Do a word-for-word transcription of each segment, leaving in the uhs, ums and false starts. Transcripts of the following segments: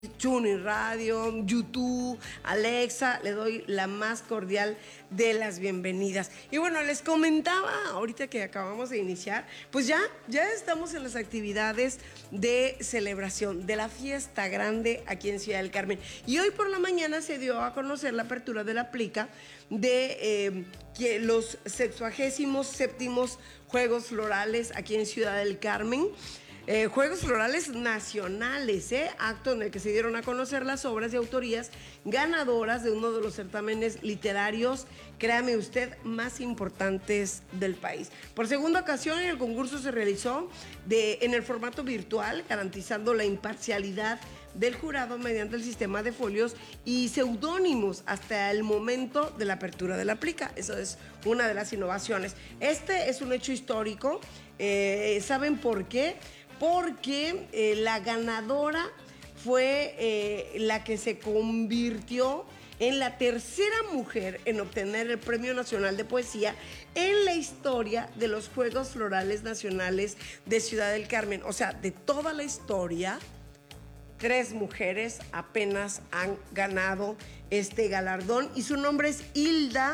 TuneIn Radio, YouTube, Alexa, le doy la más cordial de las bienvenidas. Y bueno, les comentaba ahorita que acabamos de iniciar, pues ya, ya estamos en las actividades de celebración de la fiesta grande aquí en Ciudad del Carmen. Y hoy por la mañana se dio a conocer la apertura de la plica de eh, que los sexuagésimos séptimos Juegos Florales aquí en Ciudad del Carmen. Eh, Juegos Florales Nacionales, ¿eh? Acto en el que se dieron a conocer las obras y autorías ganadoras de uno de los certámenes literarios, créame usted, más importantes del país. Por segunda ocasión, el concurso se realizó de, en el formato virtual, garantizando la imparcialidad del jurado mediante el sistema de folios y seudónimos hasta el momento de la apertura de la plica. Eso es una de las innovaciones. Este es un hecho histórico. Eh, ¿Saben por qué? Porque eh, la ganadora fue eh, la que se convirtió en la tercera mujer en obtener el Premio Nacional de Poesía en la historia de los Juegos Florales Nacionales de Ciudad del Carmen. O sea, de toda la historia, tres mujeres apenas han ganado este galardón y su nombre es Hilda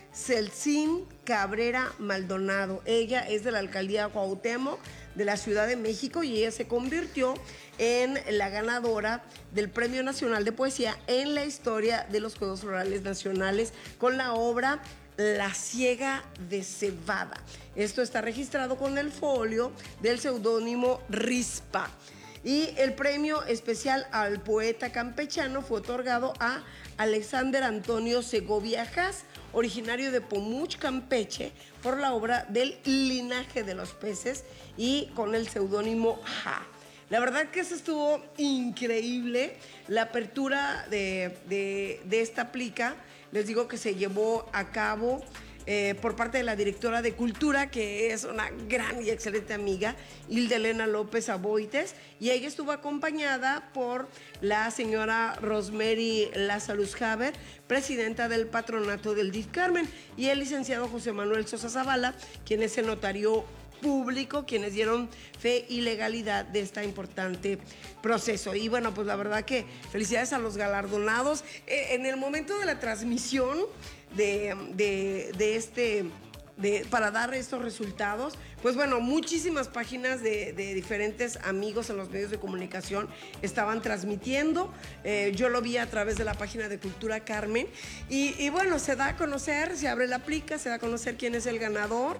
Celsin Cabrera Maldonado. Ella es de la alcaldía Cuauhtémoc de la Ciudad de México y ella se convirtió en la ganadora del Premio Nacional de Poesía en la historia de los Juegos Florales Nacionales con la obra La Ciega de Cebada. Esto está registrado con el folio del seudónimo Rispa. Y el premio especial al poeta campechano fue otorgado a Alexander Antonio Segovia Haas, originario de Pomuch, Campeche, por la obra del Linaje de los Peces y con el seudónimo Ja. La verdad que eso estuvo increíble, la apertura de, de, de esta plica. Les digo que se llevó a cabo Eh, por parte de la directora de Cultura, que es una gran y excelente amiga, Hilda Elena López Aboites, y ella estuvo acompañada por la señora Rosemary Lazarus Haber, presidenta del patronato del D I F Carmen, y el licenciado José Manuel Sosa Zavala, quien es el notario público, quienes dieron fe y legalidad de este importante proceso. Y bueno, pues la verdad que felicidades a los galardonados. Eh, en el momento de la transmisión de, de, de este... De, para dar estos resultados, pues bueno, muchísimas páginas de, de diferentes amigos en los medios de comunicación estaban transmitiendo. Eh, yo lo vi a través de la página de Cultura Carmen y, y bueno, se da a conocer, se abre la plica, se da a conocer quién es el ganador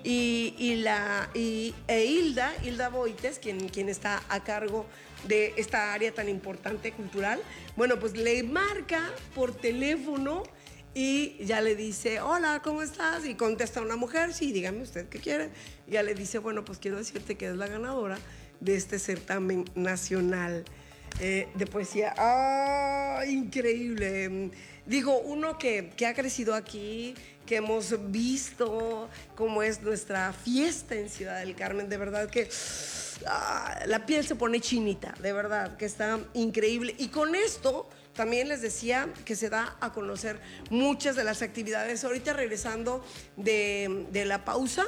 y, y la y, e Hilda, Hilda Boites, quien, quien está a cargo de esta área tan importante cultural, bueno, pues le marca por teléfono y ya le dice, hola, ¿cómo estás? Y contesta una mujer, sí, dígame usted qué quiere. Y ya le dice, bueno, pues quiero decirte que es la ganadora de este certamen nacional eh, de poesía. ¡Ah, increíble! Digo, uno que, que ha crecido aquí, que hemos visto cómo es nuestra fiesta en Ciudad del Carmen, de verdad que ah, la piel se pone chinita, de verdad, que está increíble. Y con esto también les decía que se da a conocer muchas de las actividades. Ahorita regresando de, de la pausa,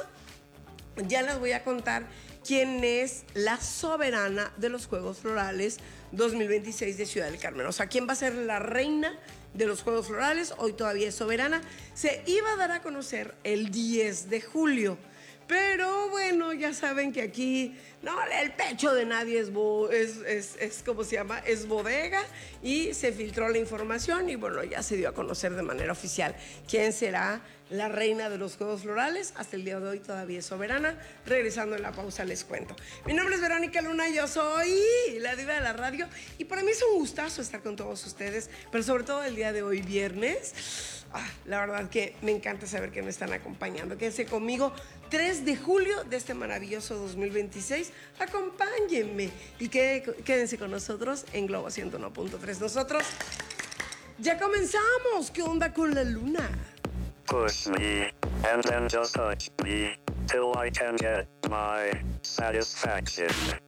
ya les voy a contar quién es la soberana de los Juegos Florales dos mil veintiséis de Ciudad del Carmen. O sea, quién va a ser la reina de los Juegos Florales. Hoy todavía es soberana. Se iba a dar a conocer el diez de julio. Pero bueno, ya saben que aquí, no, el pecho de nadie es, bo, es, es, es, ¿cómo se llama? Es bodega, y se filtró la información y bueno, ya se dio a conocer de manera oficial quién será la reina de los Juegos Florales. Hasta el día de hoy todavía es soberana. Regresando en la pausa les cuento. Mi nombre es Verónica Luna, yo soy la diva de la radio y para mí es un gustazo estar con todos ustedes, pero sobre todo el día de hoy, viernes. Ah, la verdad que me encanta saber que me están acompañando. Quédense conmigo, tres de julio de este maravilloso dos mil veintiséis. Acompáñenme y quédense con nosotros en Globo ciento uno punto tres. Nosotros ya comenzamos. ¿Qué onda con la luna? Push me, and then just touch me, till I can get my satisfaction.